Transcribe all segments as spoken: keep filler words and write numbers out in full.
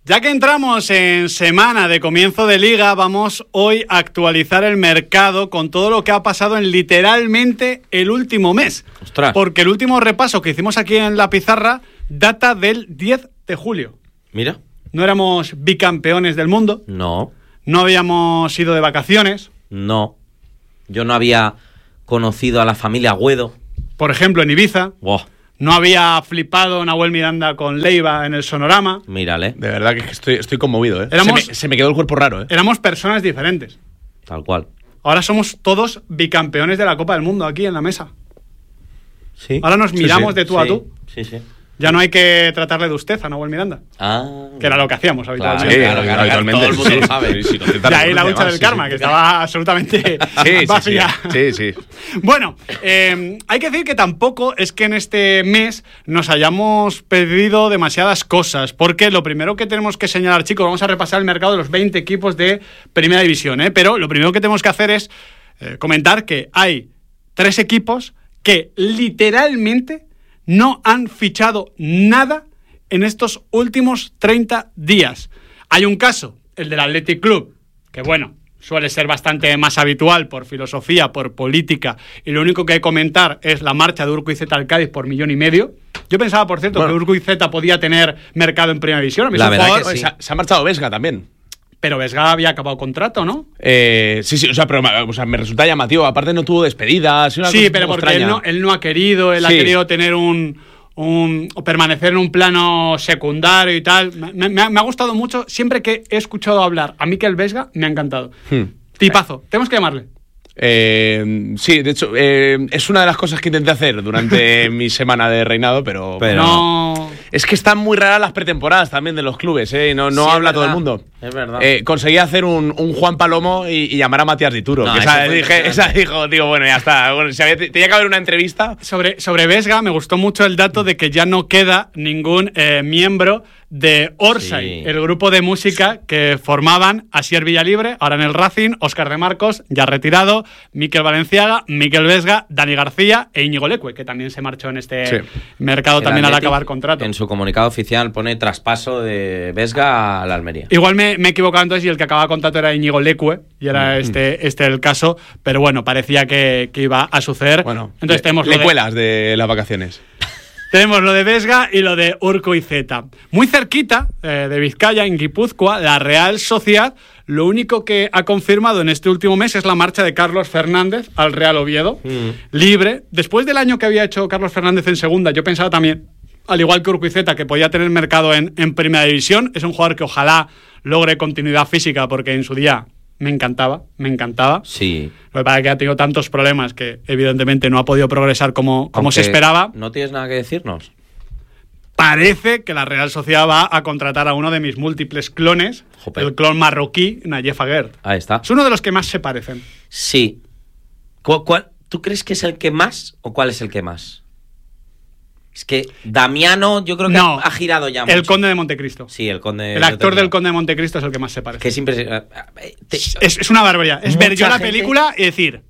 Ya que entramos en semana de comienzo de liga, vamos hoy a actualizar el mercado con todo lo que ha pasado en literalmente el último mes. ¡Ostras! Porque el último repaso que hicimos aquí en la pizarra data del diez de julio. Mira. No éramos bicampeones del mundo. No. No habíamos ido de vacaciones. No. Yo no había conocido a la familia Agüedo. Por ejemplo, en Ibiza. Wow. No había flipado Nahuel Miranda con Leiva en el Sonorama. Mírale. De verdad que estoy, estoy conmovido, ¿eh? Éramos- se, me, se me quedó el cuerpo raro, ¿eh? Éramos personas diferentes. Tal cual. Ahora somos todos bicampeones de la Copa del Mundo aquí en la mesa. Sí. Ahora nos Sí, miramos sí. de tú a Sí, tú. Sí, sí. Ya no hay que tratarle de usted a Nahuel Miranda, Ah. que era lo que hacíamos Claro, habitualmente. claro, claro, habitualmente. todo el mundo lo sabe. Sí, sí, con cierta De ahí la recurrencia, lucha además, del sí, karma, sí. que estaba absolutamente Sí, sí, vacía. sí, sí, sí. Bueno, eh, hay que decir que tampoco es que en este mes nos hayamos perdido demasiadas cosas, porque lo primero que tenemos que señalar, chicos, vamos a repasar el mercado de los veinte equipos de Primera División, ¿eh? Pero lo primero que tenemos que hacer es eh, comentar que hay tres equipos que literalmente no han fichado nada en estos últimos treinta días. Hay un caso, el del Athletic Club, que bueno, suele ser bastante más habitual por filosofía, por política, y lo único que hay que comentar es la marcha de Urquizueta al Cádiz por millón y medio. Yo pensaba, por cierto, Bueno. que Urquizueta podía tener mercado en Primera División. A mí es La un verdad jugador- que sí. Se, ha- se ha marchado Vesga también. Pero Vesga había acabado contrato, ¿no? Eh, sí, sí, o sea, pero o sea, me resulta llamativo. Aparte no tuvo despedidas. Una Sí, cosa un pero poco porque él extraña. no, él no ha querido, él ha Sí. querido tener un, un o permanecer en un plano secundario y tal. Me, me ha, me ha gustado mucho, siempre que he escuchado hablar a Mikel Vesga, me ha encantado. Hmm. Tipazo, tenemos que llamarle. Eh, sí, de hecho, eh, es una de las cosas que intenté hacer durante mi semana de reinado, pero, Pero- no. es que están muy raras las pretemporadas también de los clubes, ¿eh? No, no Sí, es habla todo el verdad, mundo. es verdad. Eh, conseguí hacer un, un Juan Palomo y, y llamar a Matías Dituro. No, que eso esa, fue dije, impresionante. esa dijo, digo, bueno, ya está. Bueno, si había- tenía que haber una entrevista. Sobre, sobre Vesga me gustó mucho el dato de que ya no queda ningún eh, miembro de Orsay, Sí. el grupo de música que formaban Asier Villalibre, ahora en el Racing, Óscar de Marcos, ya retirado, Mikel Valenciaga, Mikel Vesga, Dani García e Íñigo Leque, que también se marchó en este Sí. mercado El también al Athletic, acabar contrato. En su comunicado oficial pone traspaso de Vesga a la Almería. Igual me, me he equivocado entonces y el que acababa contrato era Íñigo Leque y era Mm. este, este el caso, pero bueno, parecía que, que iba a suceder. Bueno, entonces le, tenemos lo le de- cuelas de las vacaciones. Tenemos lo de Vesga y lo de Urquizueta. Muy cerquita eh, de Vizcaya, en Guipúzcoa, la Real Sociedad, lo único que ha confirmado en este último mes es la marcha de Carlos Fernández al Real Oviedo, libre. Después del año que había hecho Carlos Fernández en segunda, yo pensaba también, al igual que Urquizueta, que podía tener mercado en, en Primera División. Es un jugador que ojalá logre continuidad física, porque en su día me encantaba, me encantaba. Sí. Lo que pasa es que ha tenido tantos problemas que evidentemente no ha podido progresar como, como se Aunque esperaba. ¿No tienes nada que decirnos? Parece que la Real Sociedad va a contratar a uno de mis múltiples clones, Jope. el clon marroquí, Nayef Aguerd. Ahí está. Es uno de los que más se parecen. Sí. ¿Cuál, cuál- tú crees que es el que más o cuál es el que más? Es que Damiano yo creo que No, ha, ha girado ya el mucho. Conde de Montecristo. Sí, el conde. El actor del Conde de Montecristo es el que más se parece. Que es impresionante. Es, es una barbaridad. Es ver yo Mucha la gente- película y decir,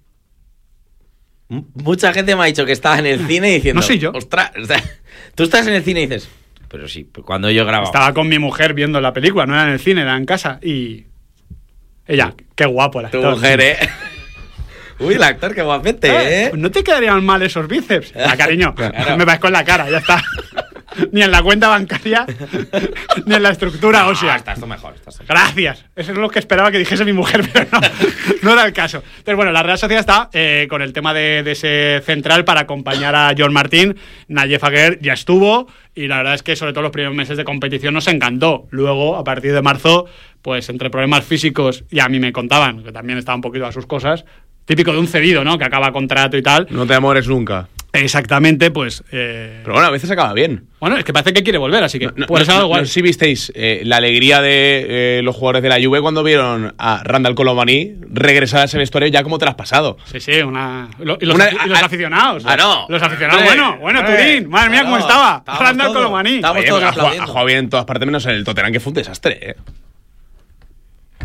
M- Mucha gente me ha dicho que estaba en el cine diciendo. No soy yo. Ostras, o sea, tú estás en el cine y dices. Pero sí, pues cuando yo grabo. estaba con mi mujer viendo la película, no era en el cine, era en casa, y ella, qué guapo el Tu actor. mujer, ¿eh? Uy, el actor, qué guapete, Eh, ¿eh? pues no te quedarían mal esos bíceps. Ah, cariño, Claro. me vas con la cara, ya está. Ni en la cuenta bancaria, ni en la estructura No, ósea. estás tú mejor. Estás tú mejor. Gracias. Eso es lo que esperaba que dijese mi mujer, pero no, no era el caso. Entonces, bueno, la Real Sociedad está eh, con el tema de, de ese central para acompañar a John Martín. Nayef Aguerd ya estuvo y la verdad es que sobre todo los primeros meses de competición nos encantó. Luego, a partir de marzo, pues entre problemas físicos, y a mí me contaban, que también estaba un poquito a sus cosas, típico de un cedido, ¿no? Que acaba contrato y tal. No te amores nunca. Exactamente, pues... eh, Pero bueno, a veces acaba bien. bueno, es que parece que quiere volver, así que No, no, por eso no, algo no igual. sé si visteis eh, la alegría de eh, los jugadores de la Juve cuando vieron a Randall Colomani regresar a ese vestuario ya como traspasado. Sí, sí, una. lo- y los, Una- afi- y los ah, aficionados. ah, no. Los aficionados. Hombre, bueno, bueno, hombre. Turín. Madre mía, Claro, cómo estaba. estábamos Randall todos. Colomani. Estábamos Oye, todos pero ha jugado, aplaudiendo. ha jugado bien en todas partes menos en el Tottenham, que fue un desastre, ¿eh?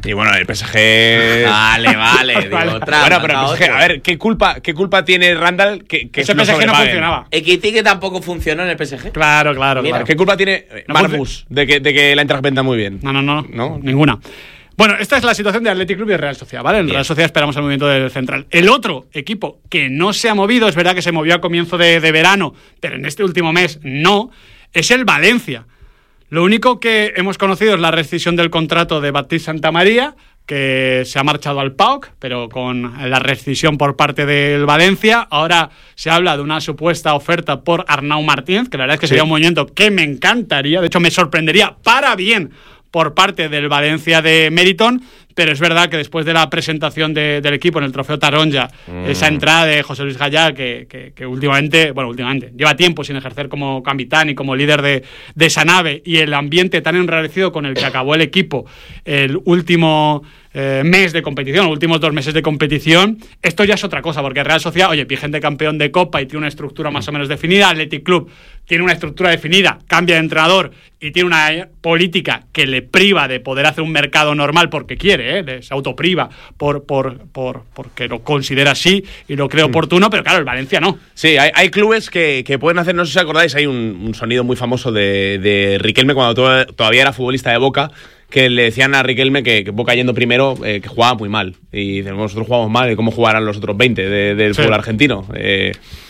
Y bueno, el P S G. Vale, vale. Digo, Vale. otra, Bueno, pero marca el P S G, otro. a ver, ¿qué culpa, qué culpa tiene Randall que, que Ese no P S G no sobrepaguen? funcionaba. Equity que tampoco funcionó en el P S G. Claro, claro, Mira, claro. ¿Qué culpa tiene eh, No Marmus de que, de que la Eintracht venda muy bien? No, no, no, ¿No? ninguna. Bueno, esta es la situación de Athletic Club y Real Sociedad, ¿vale? En Bien. Real Sociedad esperamos el movimiento del central. El otro equipo que no se ha movido, es verdad que se movió a comienzo de, de verano, pero en este último mes no, es el Valencia. Lo único que hemos conocido es la rescisión del contrato de Baptiste Santamaría, que se ha marchado al P A O K, pero con la rescisión por parte del Valencia. Ahora se habla de una supuesta oferta por Arnau Martínez, que la verdad es que Sí. sería un movimiento que me encantaría, de hecho me sorprendería para bien por parte del Valencia de Meriton, pero es verdad que después de la presentación de, del equipo en el Trofeo Taronja, mm. esa entrada de José Luis Gallá, que, que, que últimamente, bueno, últimamente, lleva tiempo sin ejercer como capitán y como líder de, de esa nave, y el ambiente tan enrarecido con el que acabó el equipo el último eh, mes de competición, los últimos dos meses de competición, esto ya es otra cosa, porque Real Sociedad, oye, vigente campeón de Copa y tiene una estructura más o menos definida, Athletic Club tiene una estructura definida, cambia de entrenador y tiene una política que le priva de poder hacer un mercado normal porque quiere, ¿eh? Se autopriva por, por, por, porque lo considera así y lo cree oportuno, pero claro, el Valencia no. Sí, hay, hay clubes que, que pueden hacer, no sé si acordáis, hay un, un sonido muy famoso de, de Riquelme cuando to- todavía era futbolista de Boca, que le decían a Riquelme que, que Boca yendo primero, eh, que jugaba muy mal. Y dicen, nosotros jugamos mal, ¿y cómo jugarán los otros veinte de, del Sí. fútbol argentino? Eh,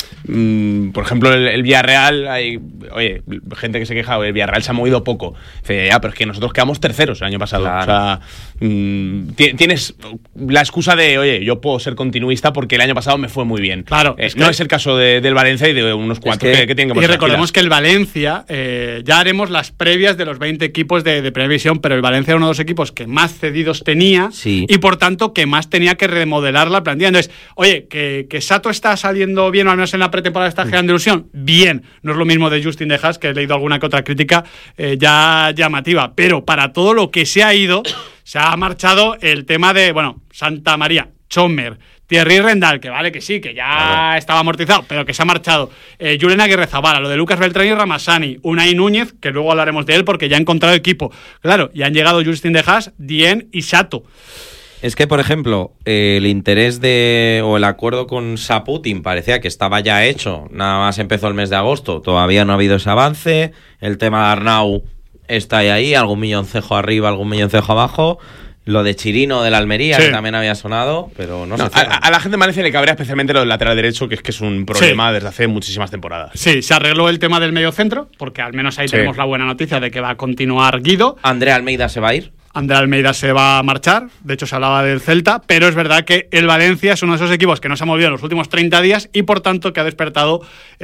mm, por ejemplo, el, el Villarreal, hay, oye, gente que se queja, el Villarreal se ha movido poco. Dice, ya, pero es que nosotros quedamos terceros el año pasado. Claro. O sea, mm, ti- tienes la excusa de, oye, yo puedo ser continuista porque el año pasado me fue muy bien. Claro, Eh, es no que- es el caso de- del Valencia y de unos cuantos que- que, que tienen que Y ponerse las recordemos pilas. que el Valencia, eh, ya haremos las previas de los veinte equipos de, de Primera División, pero el Valencia era uno de los equipos que más cedidos tenía Sí. y por tanto que más tenía que remodelar la plantilla. Entonces, oye, que, que Sato está saliendo bien, o al menos en la pretemporada está generando ilusión, bien. No es lo mismo de Justin De Haas, que he leído alguna que otra crítica eh, ya llamativa, pero para todo lo que se ha ido, se ha marchado el tema de, bueno, Santa María, Chomer, Thierry Rendal, que vale que sí, que ya Claro. estaba amortizado, pero que se ha marchado. Eh, Julen Aguirre Zabala, lo de Lucas Beltrán y Ramasani, Unai Núñez, que luego hablaremos de él porque ya ha encontrado equipo. Claro, y han llegado Justin De Haas, Dien y Sato. Es que, por ejemplo, eh, el interés de o el acuerdo con Saputin parecía que estaba ya hecho. Nada más empezó el mes de agosto. Todavía no ha habido ese avance. El tema de Arnau está ahí, ahí algún milloncejo arriba, algún milloncejo abajo. Lo de Chirino de la Almería, Sí. que también había sonado, pero no, No, se cierra. a, a la gente de Valencia le cabrea especialmente lo del lateral derecho, que es que es un problema desde hace muchísimas temporadas. Sí, se arregló el tema del mediocentro, porque al menos ahí Sí. tenemos la buena noticia de que va a continuar Guido. Andrea Almeida se va a ir. André Almeida se va a marchar, de hecho se hablaba del Celta, pero es verdad que el Valencia es uno de esos equipos que no se ha movido en los últimos treinta días y por tanto que ha despertado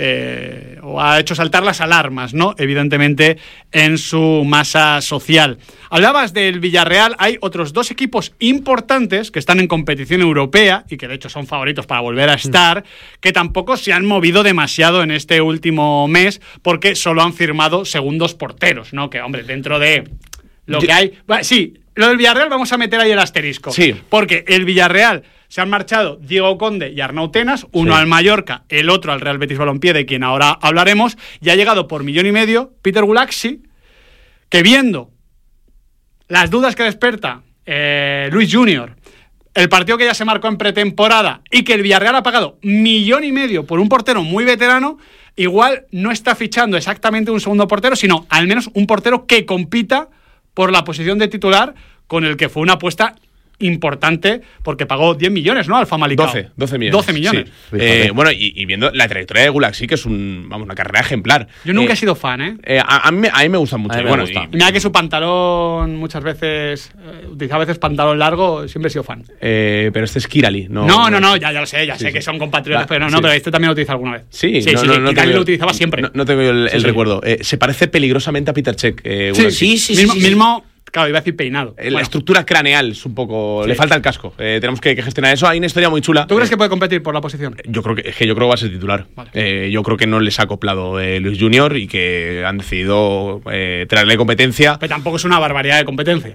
eh, o ha hecho saltar las alarmas, ¿no? Evidentemente en su masa social. Hablabas del Villarreal, hay otros dos equipos importantes que están en competición europea y que de hecho son favoritos para volver a estar, que tampoco se han movido demasiado en este último mes porque solo han firmado segundos porteros, ¿no? Que hombre, dentro de lo Yo- que hay... Va, sí, lo del Villarreal vamos a meter ahí el asterisco. Sí. Porque el Villarreal se han marchado Diego Conde y Arnau Tenas, uno Sí. al Mallorca, el otro al Real Betis Balompié, de quien ahora hablaremos, y ha llegado por millón y medio Peter Gulaxi, que viendo las dudas que desperta eh, Luis Junior, el partido que ya se marcó en pretemporada y que el Villarreal ha pagado millón y medio por un portero muy veterano, igual no está fichando exactamente un segundo portero, sino al menos un portero que compita por la posición de titular, con el que fue una apuesta importante porque pagó diez millones, ¿no? Al Famalicão. doce, doce millones. doce millones. Sí. Eh, bueno, y, y viendo la trayectoria de Gulag, sí que es un, vamos, una carrera ejemplar. Yo nunca Eh, he sido fan, ¿eh? eh, a, a mí, me- a mí me gusta mucho. A mí me bueno, gusta. y- Y mira que su pantalón muchas veces, eh, utiliza a veces pantalón largo, siempre he sido fan. eh, pero este es Kirali, ¿no? No, no, no, ya, ya lo sé, ya Sí, sé sí. que son compatriotas, Va, pero no, sí. no, pero este también lo utiliza alguna vez. Sí, sí, no, sí, no, sí, no y Cali tengo- lo utilizaba siempre. No, no tengo yo el, Sí, el sí. recuerdo. Eh, se parece peligrosamente a Peter Cech. eh, Sí, Gulag. sí, sí, mismo, sí, sí. mismo, claro, iba a decir peinado. Eh, La Bueno, estructura craneal es un poco. Sí. Le falta el casco. Eh, tenemos que, que gestionar eso. Hay una historia muy chula. ¿Tú crees Eh, que puede competir por la posición? Yo creo que, es que yo creo que va a ser titular. Vale. Eh, yo creo que no les ha acoplado eh, Luis Junior y que han decidido eh, traerle competencia. Pero tampoco es una barbaridad de competencia.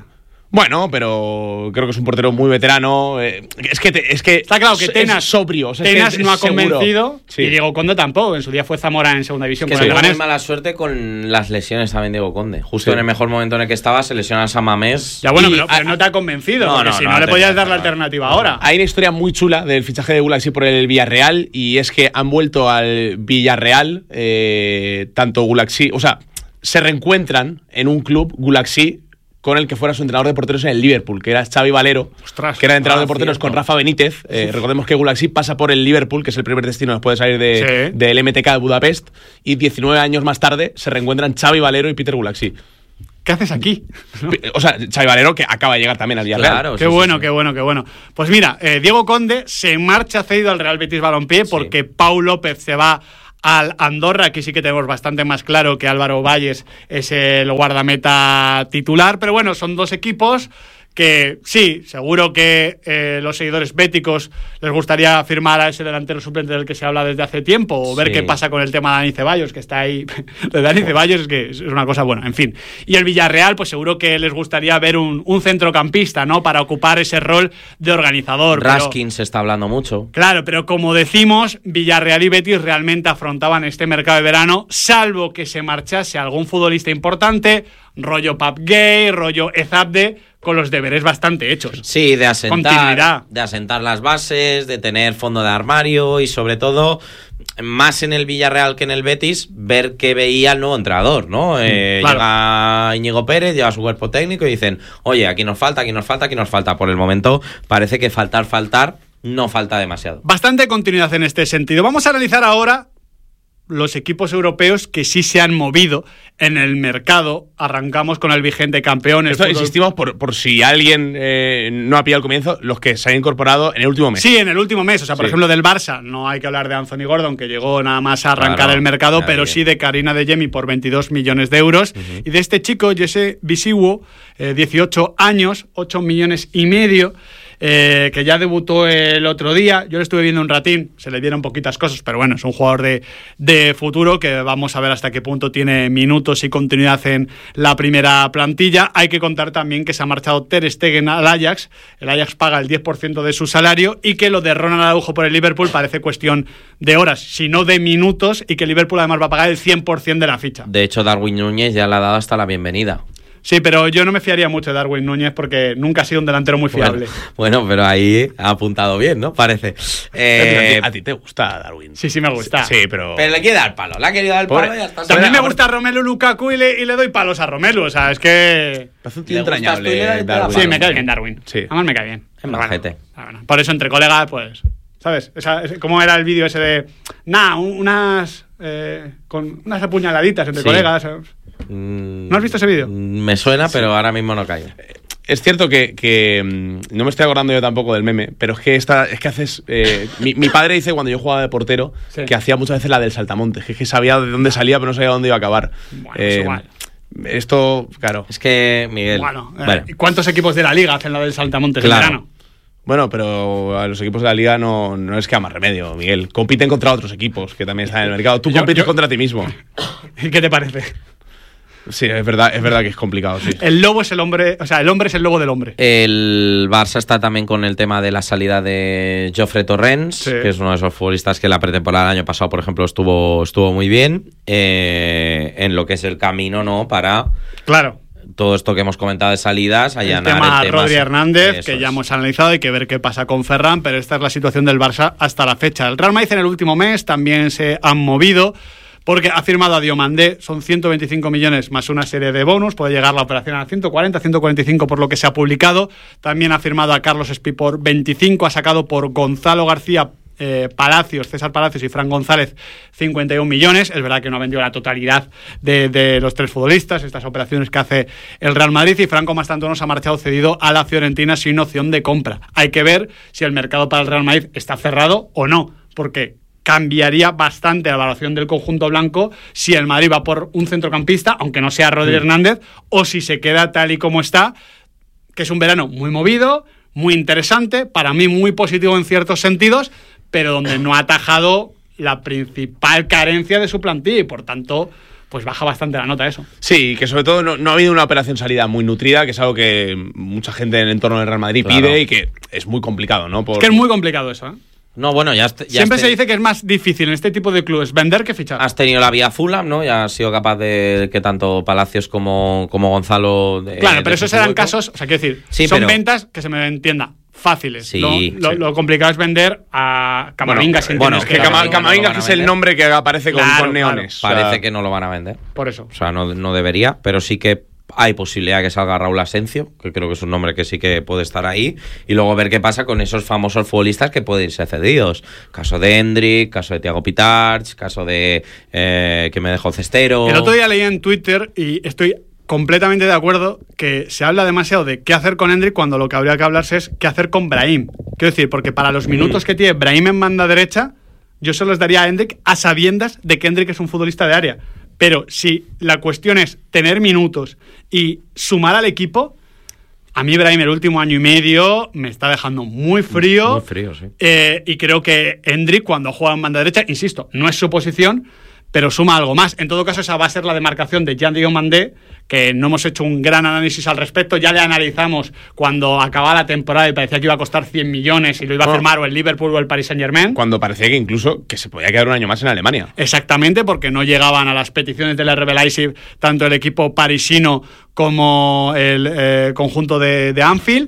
Bueno, pero creo que es un portero muy veterano. Eh, es que te, es que está claro que Tenas, es sobrio. O sea, Tenas es que no ha seguro. convencido Sí. y Diego Conde tampoco. En su día fue Zamora en segunda división. Que con el tuvo Leganés. muy mala suerte con las lesiones también Diego Conde. Justo Sí. en el mejor momento en el que estaba se lesiona a San Mamés. Ya bueno, y- pero, pero no te ha convencido, No, porque no, si no, no, no le te podías voy a dar la cerrar. alternativa ahora. Hay una historia muy chula del fichaje de Gulaxi por el Villarreal y es que han vuelto al Villarreal eh, tanto Gulaxi, o sea, se reencuentran en un club Gulaxi con el que fuera su entrenador de porteros en el Liverpool, que era Xavi Valero, Ostras. que era entrenador Ah, de porteros cierto. con Rafa Benítez. Eh, recordemos que Gulaxi pasa por el Liverpool, que es el primer destino después de salir de, Sí. del M T K de Budapest, y diecinueve años más tarde se reencuentran Xavi Valero y Peter Gulaxi. ¿Qué haces aquí? O sea, Xavi Valero que acaba de llegar también al Villarreal. Claro, Qué sí, sí, bueno, sí. qué bueno, qué bueno. Pues mira, eh, Diego Conde se marcha cedido al Real Betis Balompié porque Pau López se va al Andorra. Aquí sí que tenemos bastante más claro que Álvaro Valles es el guardameta titular, pero bueno, son dos equipos que sí, seguro que eh, los seguidores béticos les gustaría firmar a ese delantero suplente del que se habla desde hace tiempo, o ver Sí. qué pasa con el tema de Dani Ceballos, que está ahí. Lo de Dani Ceballos es que es una cosa buena, en fin. Y el Villarreal, pues seguro que les gustaría ver un, un centrocampista, ¿no? Para ocupar ese rol de organizador. pero- Raskin se está hablando mucho. Claro, pero como decimos, Villarreal y Betis realmente afrontaban este mercado de verano, salvo que se marchase algún futbolista importante, rollo Pap Gay, rollo Ezabde, con los deberes bastante hechos. Sí, de asentar, Continuidad. de asentar las bases, de tener fondo de armario y sobre todo, más en el Villarreal que en el Betis, ver qué veía el nuevo entrenador, ¿no? Eh, claro. Llega Íñigo Pérez, lleva su cuerpo técnico y dicen, oye, aquí nos falta, aquí nos falta, aquí nos falta. Por el momento parece que faltar, faltar, no falta demasiado. Bastante continuidad en este sentido. Vamos a analizar ahora los equipos europeos que sí se han movido en el mercado. Arrancamos con el vigente campeón. el Esto fútbol- insistimos por, por si alguien eh, no ha pillado el comienzo, los que se han incorporado en el último mes. Sí, en el último mes. O sea, por Sí. ejemplo, del Barça, no hay que hablar de Anthony Gordon, que llegó nada más a arrancar Claro, el mercado, nadie. pero sí de Karina de Jemi por veintidós millones de euros. Uh-huh. Y de este chico, Jesse Bisiwo, eh, dieciocho años, ocho millones y medio. Eh, que ya debutó el otro día. Yo le estuve viendo un ratín, se le dieron poquitas cosas, pero bueno, es un jugador de, de futuro que vamos a ver hasta qué punto tiene minutos y continuidad en la primera plantilla. Hay que contar también que se ha marchado Ter Stegen al Ajax, el Ajax paga el diez por ciento de su salario y que lo de Ronald Araujo por el Liverpool parece cuestión de horas, sino de minutos, y que el Liverpool además va a pagar el cien por ciento de la ficha. De hecho, Darwin Núñez ya le ha dado hasta la bienvenida. Sí, pero yo no me fiaría mucho de Darwin Núñez porque nunca ha sido un delantero muy fiable. Bueno, bueno, pero ahí ha apuntado bien, ¿no? Parece. Eh, a, ti, a ti te gusta Darwin. Sí, sí me gusta. Sí, pero... Pero le quiere dar palo, le ha querido dar Pobre- palo y ya está. También me Ahora- gusta Romelu Lukaku y le, y le doy palos a Romelu. O sea, es que... Parece un tío Le gustas entrañable, tú y le das Darwin. palo. Sí, me cae bien Darwin. Sí. Además me cae bien. Es Pero majete. bueno, pero bueno. Por eso entre colegas, pues... ¿Sabes? Esa, ese- ¿Cómo era el vídeo ese de... Nah, un- unas... Eh, con unas apuñaladitas entre Sí. colegas. Mm, ¿No has visto ese vídeo? Me suena, pero ahora mismo no caigo. Es cierto que, que, mm, no me estoy acordando yo tampoco del meme, pero es que esta, es que haces. Eh, mi, mi padre dice cuando yo jugaba de portero Sí. que hacía muchas veces la del saltamontes, que es que sabía de dónde salía, pero no sabía dónde iba a acabar. Bueno, es igual. Esto, claro. Es que, Miguel. Bueno, eh, bueno, ¿cuántos equipos de la liga hacen la del Saltamontes Claro. en verano? Bueno, pero a los equipos de la liga no, no es que a más remedio, Miguel. Compiten contra otros equipos que también están en el mercado. Tú Yo- compites yo- contra ti mismo. ¿Y qué te parece? Sí, es verdad, es verdad que es complicado, sí. El lobo es el hombre... O sea, el hombre es el lobo del hombre. el Barça está también con el tema de la salida de Jofre Torrens, Sí. que es uno de esos futbolistas que la pretemporada del año pasado, por ejemplo, estuvo, estuvo muy bien eh, en lo que es el camino, ¿no? Para Claro. todo esto que hemos comentado de salidas, El allanar tema el tema. Rodri Hernández, Eso que ya es. hemos analizado, hay que ver qué pasa con Ferran, pero esta es la situación del Barça hasta la fecha. El Real Madrid en el último mes también se han movido, porque ha firmado a Diomandé, son ciento veinticinco millones más una serie de bonus, puede llegar la operación a ciento cuarenta, ciento cuarenta y cinco por lo que se ha publicado. También ha firmado a Carlos Espí por veinticinco, ha sacado por Gonzalo García Eh, Palacios, César Palacios y Fran González cincuenta y un millones. Es verdad que no ha vendido la totalidad de, de los tres futbolistas, estas operaciones que hace el Real Madrid, y Franco Mastantuono se ha marchado cedido a la Fiorentina sin opción de compra. Hay que ver si el mercado para el Real Madrid está cerrado o no, porque cambiaría bastante la valoración del conjunto blanco si el Madrid va por un centrocampista, aunque no sea Rodri Hernández, o si se queda tal y como está, que es un verano muy movido, muy interesante, para mí muy positivo en ciertos sentidos, pero donde no ha atajado la principal carencia de su plantilla y por tanto, pues baja bastante la nota eso. Sí, que sobre todo no, no ha habido una operación salida muy nutrida, que es algo que mucha gente en el entorno del Real Madrid Claro. pide y que es muy complicado, ¿no? Por... Es que es muy complicado eso, ¿eh? No, bueno, ya, has, ya Siempre has se te- dice que es más difícil en este tipo de clubes vender que fichar. has tenido la vía Fulham, ¿no? Ya has sido capaz de que tanto Palacios como, como Gonzalo. de- Claro, de pero esos eran hueco. casos, o sea, quiero decir, Sí, son pero- ventas que se me entienda fáciles. Sí, lo, lo- sí. lo complicado es vender a Camavinga, si bueno, entiendes Es que que Camavinga Cama- no Camavinga, lo van que a es el vender. nombre que aparece con, Claro, con neones. claro. O sea, Parece que no lo van a vender. por eso. O sea, no, no debería, pero sí que hay posibilidad que salga Raúl Asencio, que creo que es un nombre que sí que puede estar ahí, y luego ver qué pasa con esos famosos futbolistas que pueden ser cedidos. Caso de Hendrik, caso de Thiago Pitarch, caso de eh, que me dejó Cestero. El otro día leí en Twitter y estoy completamente de acuerdo que se habla demasiado de qué hacer con Hendrik cuando lo que habría que hablarse es qué hacer con Brahim. Quiero decir, porque para los minutos que tiene Brahim en banda derecha, yo se los daría a Hendrik a sabiendas de que Hendrik es un futbolista de área. Pero si la cuestión es tener minutos y sumar al equipo, a mí Brahim el último año y medio me está dejando muy frío. Muy frío, sí. Eh, y creo que Hendrik, cuando juega en banda derecha, insisto, no es su posición, pero suma algo más. En todo caso, esa va a ser la demarcación de Jean Diomandé, que no hemos hecho un gran análisis al respecto. Ya le analizamos cuando acababa la temporada y parecía que iba a costar cien millones y lo iba a Bueno. firmar o el Liverpool o el Paris Saint-Germain. cuando parecía que incluso que se podía quedar un año más en Alemania. Exactamente, porque no llegaban a las peticiones del R B Leipzig tanto el equipo parisino como el eh, conjunto de, de Anfield.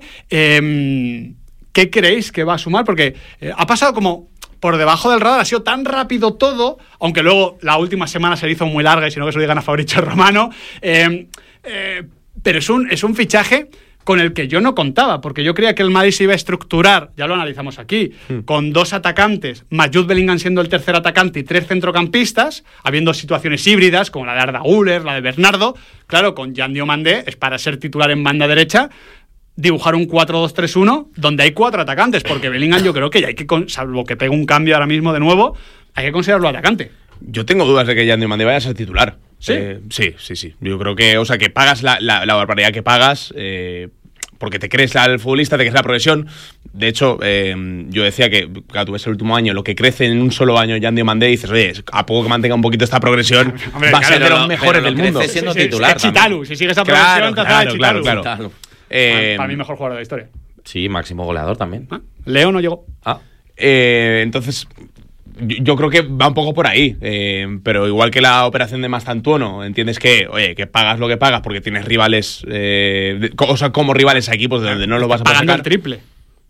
Eh, ¿Qué creéis que va a sumar? Porque eh, ha pasado como por debajo del radar, ha sido tan rápido todo, aunque luego la última semana se le hizo muy larga y si no que se lo digan a Fabrizio Romano. Eh, eh, pero es un, es un fichaje con el que yo no contaba, porque yo creía que el Madrid se iba a estructurar, ya lo analizamos aquí, hmm. con dos atacantes, más Jude Bellingham siendo el tercer atacante y tres centrocampistas, habiendo situaciones híbridas, como la de Arda Güler, la de Bernardo. Claro, con Jean Diomandé es para ser titular en banda derecha, dibujar un cuatro dos tres uno donde hay cuatro atacantes, porque Bellingham yo creo que ya hay que, salvo que pegue un cambio ahora mismo de nuevo, hay que considerarlo atacante. Yo tengo dudas de que Jean Diomandé vaya a ser titular. ¿Sí? Eh, sí, sí, sí. Yo creo que, o sea, que pagas la, la, la barbaridad que pagas, eh, porque te crees al futbolista, te crees la progresión. De hecho, eh, yo decía que, claro, tú ves el último año, lo que crece en un solo año Jean Diomandé, y dices, oye, a poco que mantenga un poquito esta progresión, Hombre, va a claro, ser de los lo- mejores pero del lo mundo. crece siendo Sí, sí, titular es Chitalu, también. si sigue esa Claro, progresión, te hace claro, Chitalu. claro, claro. Claro. Eh, Para mí, mejor jugador de la historia. Sí, máximo goleador también. ¿Ah? Leo no llegó. Ah, Eh, entonces, yo, yo creo que va un poco por ahí. Eh, pero igual que la operación de Mastantuono, entiendes que, oye, que pagas lo que pagas porque tienes rivales, eh, de- o sea, como rivales a equipos de donde no los vas a poder Pagando el sacar. triple.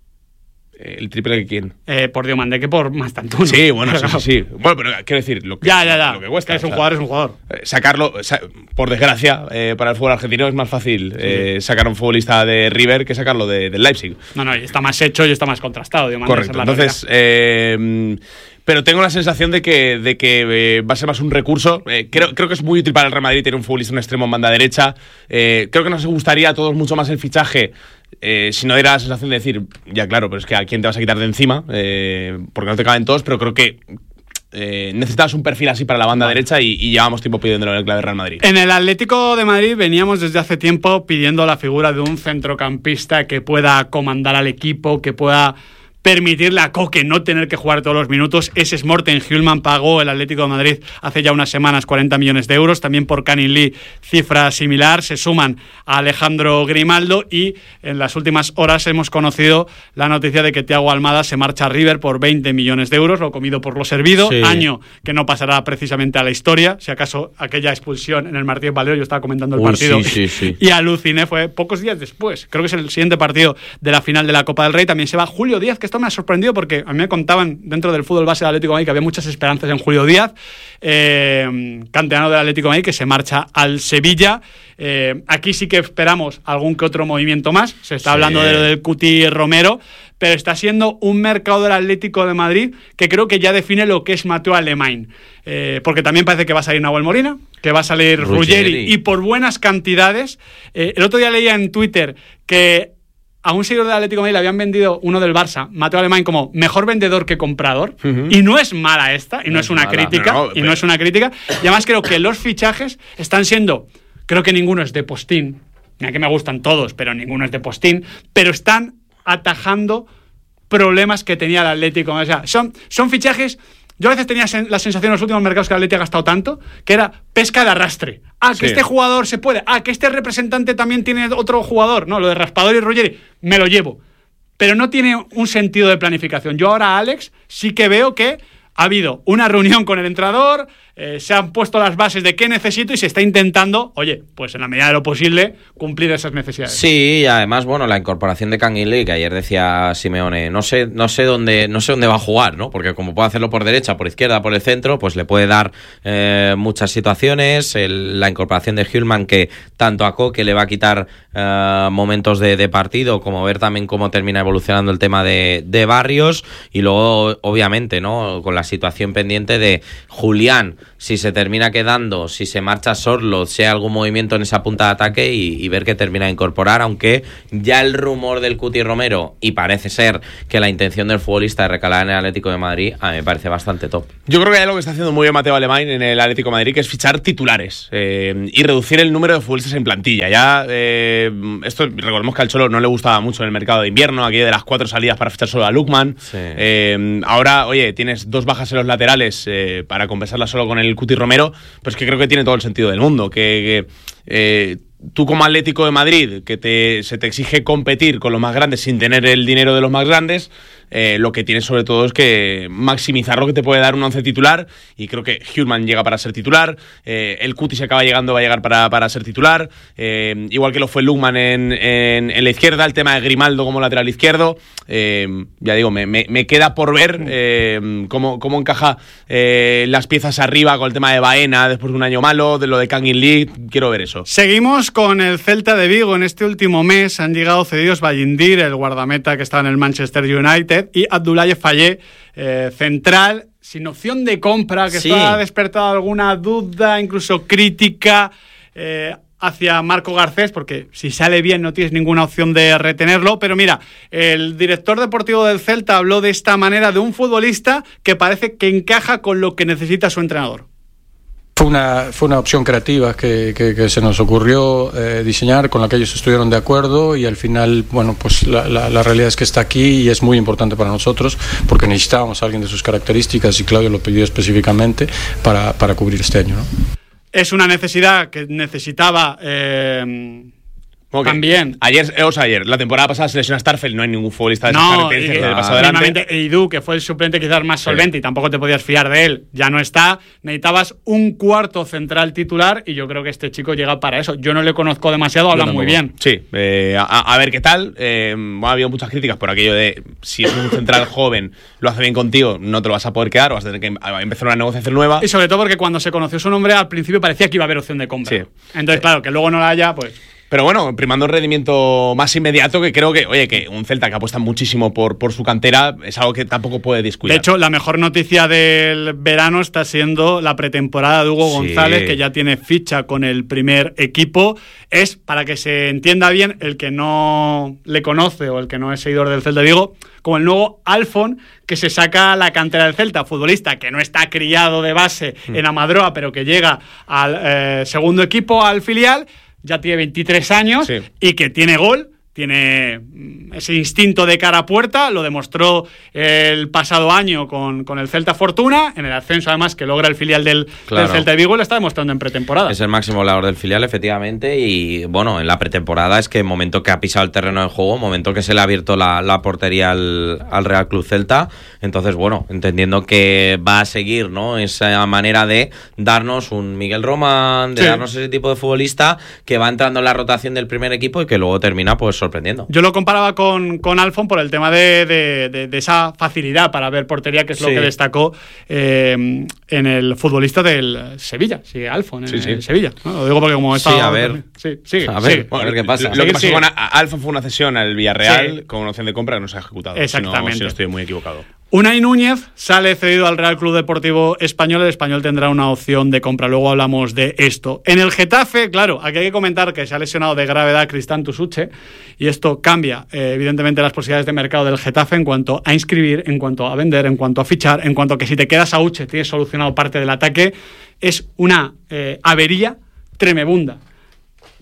Eh, ¿El triple de quién? Eh, por Diomandé que por Mastantuono. Sí, bueno, sí, sí, sí. Bueno, pero quiero decir, lo que, Ya, ya, ya. lo que cuesta. Que es un o sea, jugador, es un jugador. eh, Sacarlo, sa- por desgracia, eh, para el fútbol argentino es más fácil eh, sacar a un futbolista de River que sacarlo de, del Leipzig. No, no, y está más hecho y está más contrastado. Diomandé, Correcto. esa es la Entonces, eh, pero tengo la sensación de que, de que eh, va a ser más un recurso. Eh, creo, creo que es muy útil para el Real Madrid tener un futbolista en extremo en banda derecha. Eh, creo que nos gustaría a todos mucho más el fichaje. Eh, si no diera la sensación de decir, ya claro, pero es que a quién te vas a quitar de encima, eh, porque no te caben todos, pero creo que eh, necesitabas un perfil así para la banda derecha y, y llevamos tiempo pidiéndolo en el clave Real Madrid. En el Atlético de Madrid veníamos desde hace tiempo pidiendo la figura de un centrocampista que pueda comandar al equipo, que pueda permitirle a Koke no tener que jugar todos los minutos. Ese es Morten Hjulman, pagó el Atlético de Madrid hace ya unas semanas cuarenta millones de euros, también por Canin Lee cifra similar. Se suman a Alejandro Grimaldo y en las últimas horas hemos conocido la noticia de que Thiago Almada se marcha a River por veinte millones de euros, lo comido por lo servido, Sí. año que no pasará precisamente a la historia, si acaso aquella expulsión en el Martínez Valero, yo estaba comentando el Uy, partido sí, sí, sí. y aluciné, fue pocos días después, creo que es el siguiente partido de la final de la Copa del Rey. También se va Julio Díaz, que esto me ha sorprendido porque a mí me contaban dentro del fútbol base del Atlético de Madrid que había muchas esperanzas en Julio Díaz, eh, canterano del Atlético de Madrid, que se marcha al Sevilla. Eh, aquí sí que esperamos algún que otro movimiento más, se está Sí. hablando de lo del Cuti Romero, pero está siendo un mercado del Atlético de Madrid que creo que ya define lo que es Mateo Alemán, eh, porque también parece que va a salir Nahuel Molina, que va a salir Ruggeri. Ruggeri, y por buenas cantidades. Eh, el otro día leía en Twitter que a un seguidor del Atlético de Madrid le habían vendido uno del Barça, Mateo Alemán, como mejor vendedor que comprador. Ujú. Y no es mala esta, y no, No es es una mala. crítica, No, no, y pero- no es una crítica. Y además creo que los fichajes están siendo, creo que ninguno es de postín, mira que me gustan todos, pero ninguno es de postín, pero están atajando problemas que tenía el Atlético. O sea, son, son fichajes Yo a veces tenía sen- la sensación en los últimos mercados que el Atleti ha gastado tanto, que era pesca de arrastre. Ah, que Sí. este jugador se puede. Ah, que este representante también tiene otro jugador. No, lo de Raspador y Ruggeri, me lo llevo. Pero no tiene un sentido de planificación. Yo ahora, Alex, sí que veo que ha habido una reunión con el entrenador, eh, se han puesto las bases de qué necesito y se está intentando, oye, pues en la medida de lo posible, cumplir esas necesidades. Sí, y además, bueno, la incorporación de Kangin Lee, que ayer decía Simeone, no sé, no sé dónde, no sé dónde va a jugar, ¿no? Porque como puede hacerlo por derecha, por izquierda, por el centro, pues le puede dar eh, muchas situaciones. El, la incorporación de Hjulman, que tanto a Koke le va a quitar eh, momentos de, de partido, como ver también cómo termina evolucionando el tema de, de Barrios, y luego, obviamente, ¿no? Con la situación pendiente de Julián, si se termina quedando, si se marcha Sorloth, si hay algún movimiento en esa punta de ataque y, y ver que termina de incorporar, aunque ya el rumor del Cuti Romero, y parece ser que la intención del futbolista de recalar en el Atlético de Madrid, a mí me parece bastante top. Yo creo que hay algo que está haciendo muy bien Mateo Alemán en el Atlético de Madrid, que es fichar titulares eh, y reducir el número de futbolistas en plantilla. Ya eh, esto, recordemos que al Cholo no le gustaba mucho en el mercado de invierno, aquí de las cuatro salidas para fichar solo a Lookman. Sí. Eh, ahora, oye, tienes dos bajas en los laterales eh, para compensarla solo con el Cuti Romero, pues que creo que tiene todo el sentido del mundo. Que, que eh, tú como Atlético de Madrid, que te, se te exige competir con los más grandes sin tener el dinero de los más grandes, eh, lo que tienes sobre todo es que maximizar lo que te puede dar un once titular, y creo que Hjulman llega para ser titular, eh, el Cuti se acaba llegando, va a llegar para, para ser titular, eh, igual que lo fue Lookman en, en, en la izquierda, el tema de Grimaldo como lateral izquierdo, eh, ya digo, me, me, me queda por ver eh, cómo, cómo encaja eh, las piezas arriba con el tema de Baena después de un año malo, de lo de Kangin Lee, quiero ver eso. Seguimos con el Celta de Vigo. En este último mes han llegado cedidos Bayindir, el guardameta que estaba en el Manchester United, y Abdoulaye Fallé, eh, central, sin opción de compra, que Sí. esto ha despertado alguna duda, incluso crítica eh, hacia Marco Garcés, porque si sale bien no tienes ninguna opción de retenerlo. Pero mira, el director deportivo del Celta habló de esta manera de un futbolista que parece que encaja con lo que necesita su entrenador. Fue una, fue una opción creativa que, que, que se nos ocurrió eh, diseñar, con la que ellos estuvieron de acuerdo, y al final, bueno, pues la, la, la realidad es que está aquí y es muy importante para nosotros porque necesitábamos a alguien de sus características y Claudio lo pidió específicamente para, para cubrir este año, ¿no? Es una necesidad que necesitaba eh, Okay. también. Ayer, eh, o sea, ayer, la temporada pasada se lesiona Starfelt, no hay ningún futbolista de esas No, características y que que, le pasó adelante. mínimamente Eidú, que fue el suplente quizás más Sí. solvente y tampoco te podías fiar de él, ya no está. Necesitabas un cuarto central titular y yo creo que este chico llega para eso. Yo no le conozco demasiado, habla muy bien. Sí, eh, a, a ver qué tal. Eh, bueno, ha habido muchas críticas por aquello de si es un central joven, lo hace bien contigo, no te lo vas a poder quedar, vas a tener que empezar una negociación nueva. Y sobre todo porque cuando se conoció su nombre al principio parecía que iba a haber opción de compra. Sí. Entonces, claro, que luego no la haya, pues... Pero bueno, primando el rendimiento más inmediato, que creo que, oye, que un Celta que apuesta muchísimo por, por su cantera es algo que tampoco puede descuidar. De hecho, la mejor noticia del verano está siendo la pretemporada de Hugo Sí. González, que ya tiene ficha con el primer equipo. Es, para que se entienda bien, el que no le conoce o el que no es seguidor del Celta de Vigo, como el nuevo Alfon, que se saca la cantera del Celta, futbolista que no está criado de base mm. en Amadroa, pero que llega al eh, segundo equipo, al filial. Ya tiene veintitrés años, sí, y que tiene gol, tiene ese instinto de cara a puerta, lo demostró el pasado año con, con el Celta Fortuna, en el ascenso además que logra el filial del, claro. del Celta de Vigo, y lo está demostrando en pretemporada. Es el máximo goleador del filial, efectivamente, y bueno, en la pretemporada es que el momento que ha pisado el terreno de juego, momento que se le ha abierto la, la portería al, al Real Club Celta, entonces bueno, entendiendo que va a seguir, ¿no?, esa manera de darnos un Miguel Román, de sí. darnos ese tipo de futbolista que va entrando en la rotación del primer equipo y que luego termina pues sorprendiendo. Yo lo comparaba con, con Alfon por el tema de, de, de, de esa facilidad para ver portería, que es lo sí. que destacó eh, en el futbolista del Sevilla, sigue Alfon en sí, sí. Sevilla, ¿no? Lo digo porque como está... Sí, a ver. Sí, sigue, a ver, sigue. Bueno, a ver qué pasa. Lo, lo que pasó con Alfon fue una cesión al Villarreal sí. con una opción de compra que no se ha ejecutado. Exactamente. Si no, si no estoy muy equivocado. Unai Núñez sale cedido al Real Club Deportivo Español. El Español tendrá una opción de compra. Luego hablamos de esto. En el Getafe, claro, aquí hay que comentar que se ha lesionado de gravedad Cristán Tusuche, y esto cambia, eh, evidentemente, las posibilidades de mercado del Getafe en cuanto a inscribir, en cuanto a vender, en cuanto a fichar, en cuanto a que si te quedas a Uche tienes solucionado parte del ataque. Es una eh, avería tremebunda.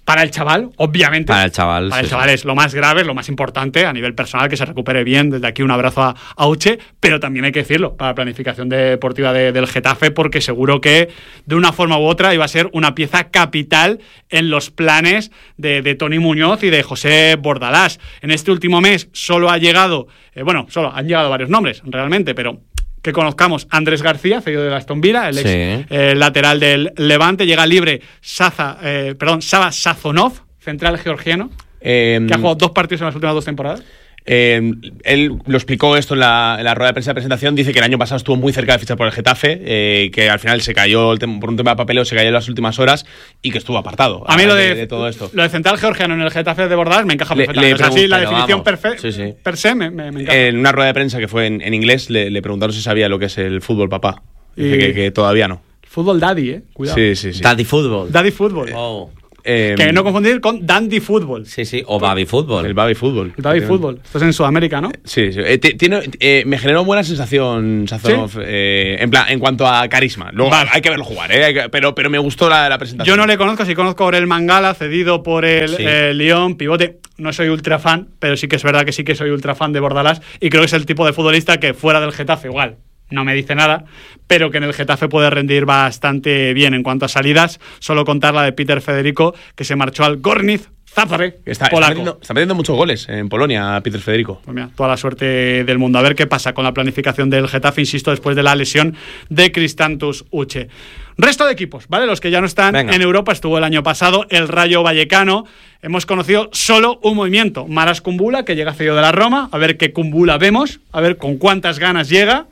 Para el chaval, obviamente. Para el chaval. Para el sí, chaval sí. es lo más grave, es lo más importante a nivel personal, que se recupere bien. Desde aquí un abrazo a, a Uche, pero también hay que decirlo, para la planificación deportiva de, del Getafe, porque seguro que de una forma u otra iba a ser una pieza capital en los planes de, de Toni Muñoz y de José Bordalás. En este último mes solo ha llegado, eh, bueno, solo han llegado varios nombres, realmente, pero que conozcamos: Andrés García, cedido de Aston Villa, el ex Sí. eh, lateral del Levante. Llega libre Saza, eh, perdón, Sava Sazonov, central georgiano, Eh, que ha jugado dos partidos en las últimas dos temporadas. Eh, él lo explicó esto en la, en la rueda de prensa de presentación. Dice que el año pasado estuvo muy cerca de fichar por el Getafe, eh, que al final se cayó el tem- por un tema de papeleo, se cayó en las últimas horas y que estuvo apartado. A mí lo de, de todo esto. lo de central georgiano en el Getafe de Bordalás me encaja Le- perfectamente. le O sea, sí, la pregunto, definición vamos. perfe- Sí, sí. per se me, me, me encaja. En una rueda de prensa que fue en, en inglés le, le preguntaron si sabía lo que es el fútbol, papá. Dice Y- que, que todavía no. Fútbol daddy, eh. Cuidado. Sí, sí, sí. Daddy Fútbol. Daddy fútbol. Oh. Eh, Que no confundir con dandy fútbol. Sí, sí. O Baby Fútbol. el baby fútbol. El daddy fútbol. Esto es en Sudamérica, ¿no? Sí, sí. Eh, ti- tiene, eh, me generó buena sensación Sazonov, ¿Sí? eh, en, plan, en cuanto a carisma. Luego Vale. hay que verlo jugar, eh, hay que- pero, pero me gustó la, la presentación. Yo no le conozco, sí conozco a Orel Mangala, cedido por el Sí. eh, Lyon, pivote. No soy ultra fan, pero sí que es verdad que sí que soy ultra fan de Bordalás y creo que es el tipo de futbolista que fuera del Getafe igual no me dice nada, pero que en el Getafe puede rendir bastante bien. En cuanto a salidas, solo contar la de Peter Federico, que se marchó al Gorniz Zaporé, Está, está, polaco. metiendo, está metiendo muchos goles en Polonia, Peter Federico. Pues mira, toda la suerte del mundo. A ver qué pasa con la planificación del Getafe, insisto, después de la lesión de Cristantus Uche. Resto de equipos, ¿vale? Los que ya no están Venga. en Europa, estuvo el año pasado el Rayo Vallecano. Hemos conocido solo un movimiento, Maras Kumbula, que llega cedido de la Roma. A ver qué Kumbula vemos, a ver con cuántas ganas llega.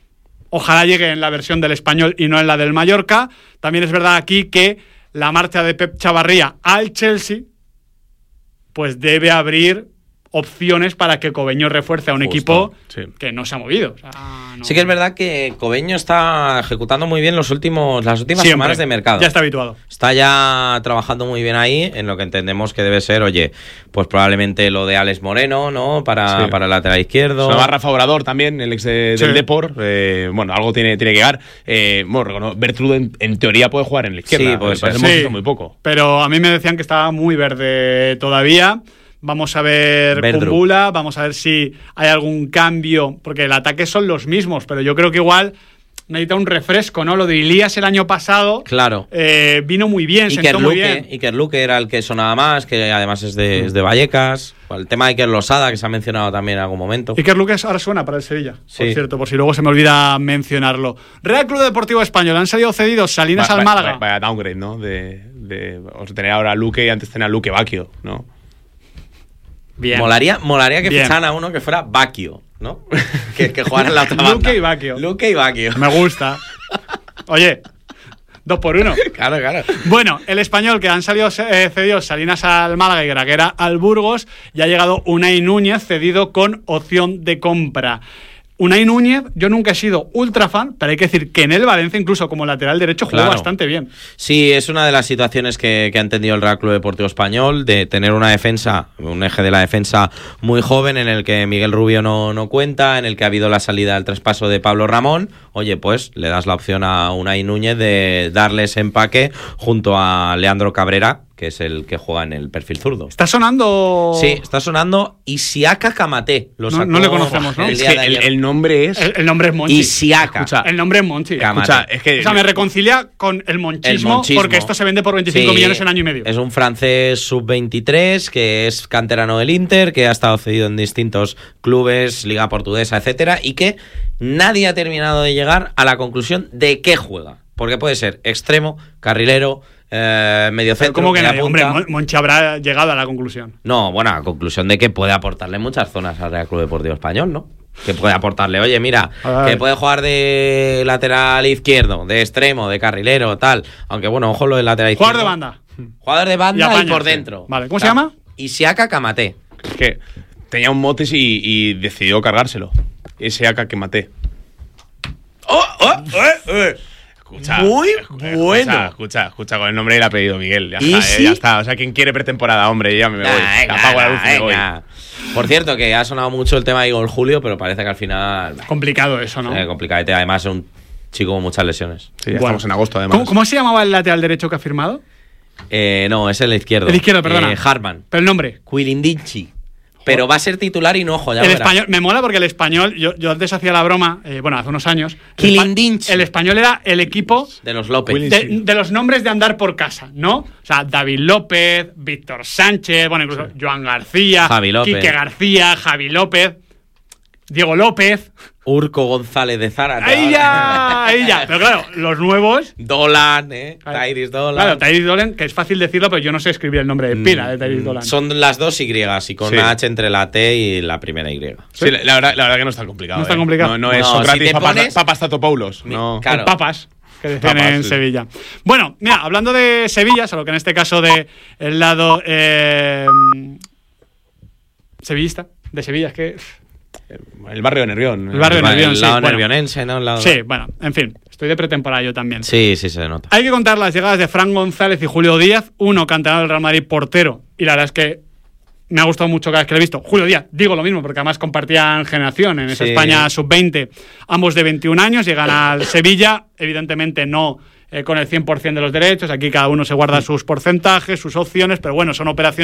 Ojalá llegue en la versión del Español y no en la del Mallorca. También es verdad aquí que la marcha de Pep Chavarría al Chelsea pues debe abrir opciones para que Cobeño refuerce a un Justo, equipo sí. que no se ha movido. O sea, no- Sí que es verdad que Cobeño está ejecutando muy bien los últimos, las últimas Siempre. semanas de mercado. Ya está habituado. Está ya trabajando muy bien ahí en lo que entendemos que debe ser, oye, pues probablemente lo de Alex Moreno, ¿no? Para, Sí. para el lateral izquierdo. Sonaba Rafa Obrador también, el ex de- Sí. del Depor. Eh, bueno, algo tiene, tiene que llegar. Eh, bueno, recono- Bertrude en, en teoría puede jugar en la izquierda. Sí, puede Me ser. parece hemos Sí, visto muy poco. Pero a mí me decían que estaba muy verde todavía. Vamos a ver Verdru. Kumbula, vamos a ver si hay algún cambio, porque el ataque son los mismos, pero yo creo que igual necesita un refresco, ¿no? Lo de Ilías el año pasado Claro. eh, vino muy bien, Iker sentó muy Luque, bien. Iker Luque era el que sonaba más, que además es de, es de Vallecas. El tema de Iker Losada, que se ha mencionado también en algún momento. Iker Lucas ahora suena para el Sevilla, por Sí. cierto, por si luego se me olvida mencionarlo. Real Club Deportivo Español, han salido cedidos Salinas Va- al va- Málaga. va- Vaya downgrade, ¿no? De, de, vamos a tener ahora a Luque y antes tener a Luque Bacchio, ¿no? Bien. Molaría, molaría que Bien. ficharan a uno que fuera Bacchio, ¿no? que, que jugara en la otra banda. Luque y Bacchio. Luque y Bacchio. Me gusta. Oye, dos por uno. Claro, claro. Bueno, el Español, que han salido eh, cedidos Salinas al Málaga y Graguera al Burgos, y ha llegado Unai Núñez cedido con opción de compra. Unai Núñez, yo nunca he sido ultra fan, pero hay que decir que en el Valencia, incluso como lateral derecho, jugó Claro. bastante bien. Sí, es una de las situaciones que, que ha entendido el Real Club Deportivo Español, de tener una defensa, un eje de la defensa muy joven, en el que Miguel Rubio no, no cuenta, en el que ha habido la salida del traspaso de Pablo Ramón. Oye, pues le das la opción a Unai Núñez de darle ese empaque junto a Leandro Cabrera, que es el que juega en el perfil zurdo. Está sonando. Sí, está sonando Isiaka Kamate. Lo No- sacó no le conocemos, ¿no? el Es día que de el, ayer. el nombre es. El, el nombre es Monchi. Isiaka. Escucha, El nombre es Monchi. Kamate. Escucha, es que. O sea, me reconcilia con el monchismo, El monchismo. porque esto se vende por veinticinco Sí, millones en año y medio. Es un francés sub veintitrés que es canterano del Inter, que ha estado cedido en distintos clubes, Liga Portuguesa, etcétera, y que nadie ha terminado de llegar a la conclusión de qué juega. Porque puede ser extremo, carrilero, eh, medio Pero centro, ¿cómo que media nadie? Hombre, punta. Mon- Monchi habrá llegado a la conclusión. No, bueno, a la conclusión de que puede aportarle muchas zonas al Real Club Deportivo Español, ¿no? Que puede aportarle, oye, mira, A ver. que puede jugar de lateral izquierdo, de extremo, de carrilero, tal. Aunque bueno, ojo lo del lateral izquierdo. Jugador de banda. Jugador de Y banda y, apaña, por sí. dentro. Vale, ¿cómo se llama? Isiaka Kamate. Es que tenía un motes y, y decidió cargárselo. Ese A K que maté. ¡Oh, oh, eh, eh! Escucha, Muy escucha, bueno. Escucha, escucha, con el nombre y el apellido, Miguel. Ya ¿Y está, sí? eh, ya está. O sea, quien quiere pretemporada, hombre, ya me, me voy. Nah, venga, Apago la luz y me voy. venga. Por cierto, que ha sonado mucho el tema de Igor Julio, pero parece que al final bah, Complicado eso, ¿no? eh, complicadete. Además, es un chico con muchas lesiones. Sí, ya Bueno. estamos en agosto, además. ¿Cómo, cómo se llamaba el lateral derecho que ha firmado? Eh, no, es el izquierdo. El izquierdo, perdona. Eh, Harman. Pero el nombre. Quilindinchi. Pero va a ser titular y no, ojo, ya El verás. español, me mola porque el español, yo, yo antes hacía la broma, eh, bueno, hace unos años. El, Quilindinchi. espa- el español era el equipo De los López. de, de los nombres de andar por casa, ¿no? O sea, David López, Víctor Sánchez, bueno, incluso Joan García, Javi López. Quique García, Javi López, Diego López. Urco González de Zárate. Ahí ya, ahí ya. Pero claro, los nuevos. Dolan, ¿eh? Claro. Tyrese Dolan. Claro, Tyrese Dolan, que es fácil decirlo, pero yo no sé escribir el nombre de pila de Tyrese Dolan. Son las dos Y y con Sí. una H entre la T y la primera Y. Sí, la, la verdad, la verdad que no es tan complicado. No es tan eh. complicado. No, no es No, Sócrates si te Papas, pones- Papastatopoulos. Mi- No. claro. El Papas, que decían Papas, en sí. Sevilla. Bueno, mira, hablando de Sevilla, solo que en este caso de el lado eh, sevillista, de Sevilla, es que... El barrio de Nervión. El barrio de El Nervión, sí, lado bueno. nervionense, ¿no? El lado- Sí, bueno, en fin, estoy de pretemporada yo también. Sí, sí, se nota. Hay que contar las llegadas de Fran González y Julio Díaz, uno canterano del Real Madrid, portero, y la verdad es que me ha gustado mucho cada vez que lo he visto. Julio Díaz, digo lo mismo, porque además compartían generación en esa Sí. España sub veinte, ambos de veintiún años, llegan al Sevilla, evidentemente no eh, con el cien por ciento de los derechos, aquí cada uno se guarda sus porcentajes, sus opciones, pero bueno, son operaciones